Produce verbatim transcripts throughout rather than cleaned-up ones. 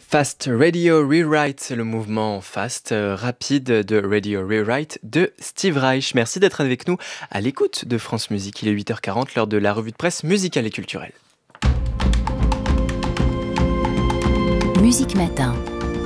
Fast Radio Rewrite, le mouvement fast, euh, rapide de Radio Rewrite de Steve Reich. Merci d'être avec nous à l'écoute de France Musique. Il est huit heures quarante, l'heure de la revue de presse musicale et culturelle. Musique Matin.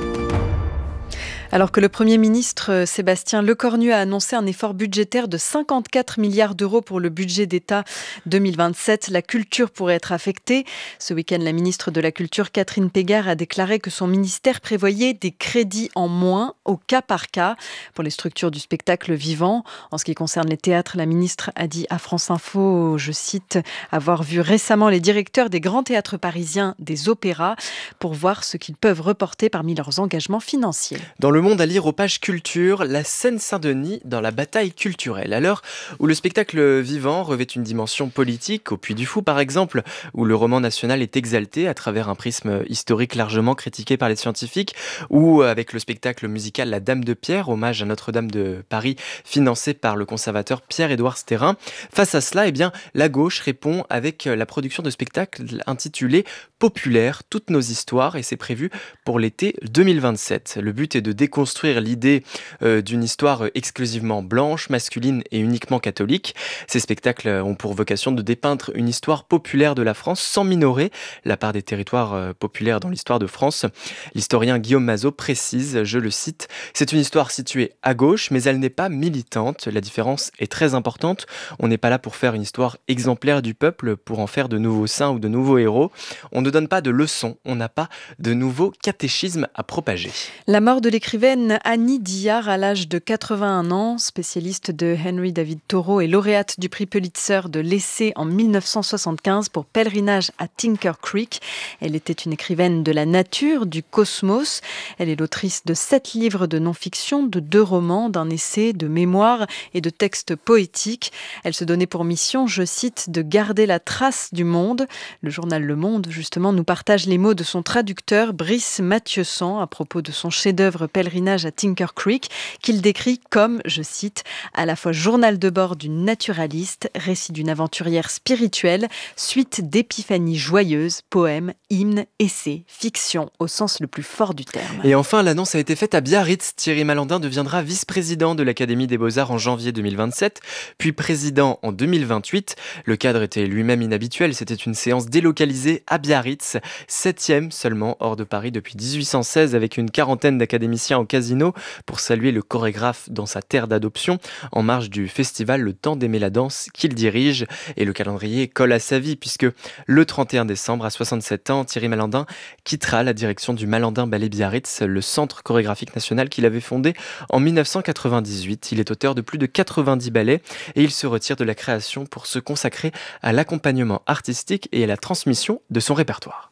Alors que le Premier ministre Sébastien Lecornu a annoncé un effort budgétaire de cinquante-quatre milliards d'euros pour le budget d'État deux mille vingt-sept, la culture pourrait être affectée. Ce week-end, la ministre de la Culture, Catherine Pégard, a déclaré que son ministère prévoyait des crédits en moins au cas par cas pour les structures du spectacle vivant. En ce qui concerne les théâtres, la ministre a dit à France Info, je cite, avoir vu récemment les directeurs des grands théâtres parisiens, des opéras, pour voir ce qu'ils peuvent reporter parmi leurs engagements financiers. Dans le monde à lire aux pages culture, la Seine-Saint-Denis dans la bataille culturelle. À l'heure où le spectacle vivant revêt une dimension politique, au Puy du Fou par exemple, où le roman national est exalté à travers un prisme historique largement critiqué par les scientifiques, ou avec le spectacle musical La Dame de Pierre, hommage à Notre-Dame de Paris, financé par le conservateur Pierre-Édouard Sterrin. Face à cela, eh bien, la gauche répond avec la production de spectacles intitulés Populaire, toutes nos histoires, et c'est prévu pour l'été deux mille vingt-sept. Le but est de déconstruire l'idée euh, d'une histoire exclusivement blanche, masculine et uniquement catholique. Ces spectacles ont pour vocation de dépeindre une histoire populaire de la France sans minorer la part des territoires euh, populaires dans l'histoire de France. L'historien Guillaume Mazot précise, je le cite, « C'est une histoire située à gauche, mais elle n'est pas militante. La différence est très importante. On n'est pas là pour faire une histoire exemplaire du peuple, pour en faire de nouveaux saints ou de nouveaux héros. On ne donne pas de leçons, on n'a pas de nouveaux catéchismes à propager. » La mort de l'écrivaine Annie Dillard à l'âge de quatre-vingt-un ans, spécialiste de Henry David Thoreau et lauréate du prix Pulitzer de l'essai en mille neuf cent soixante-quinze pour Pèlerinage à Tinker Creek. Elle était une écrivaine de la nature, du cosmos. Elle est l'autrice de sept livres de non-fiction, de deux romans, d'un essai, de mémoires et de textes poétiques. Elle se donnait pour mission, je cite, de garder la trace du monde. Le journal Le Monde, justement, nous partage les mots de son traducteur Brice Mathieusan à propos de son chef-d'œuvre Pèlerinage à Tinker Creek, qu'il décrit comme, je cite, à la fois journal de bord d'une naturaliste, récit d'une aventurière spirituelle, suite d'épiphanies joyeuses, poèmes, hymnes, essais, fiction au sens le plus fort du terme. Et enfin, l'annonce a été faite à Biarritz. Thierry Malandin deviendra vice-président de l'Académie des Beaux-Arts en janvier deux mille vingt-sept, puis président en deux mille vingt-huit. Le cadre était lui-même inhabituel, c'était une séance délocalisée à Biarritz, septième seulement hors de Paris depuis dix-huit cent seize, avec une quarantaine d'académiciens au casino pour saluer le chorégraphe dans sa terre d'adoption en marge du festival Le Temps d'aimer la danse qu'il dirige. Et le calendrier colle à sa vie puisque le trente et un décembre, à soixante-sept ans, Thierry Malandin quittera la direction du Malandin Ballet Biarritz, le centre chorégraphique national qu'il avait fondé en mille neuf cent quatre-vingt-dix-huit. Il est auteur de plus de quatre-vingt-dix ballets et il se retire de la création pour se consacrer à l'accompagnement artistique et à la transmission de son répertoire.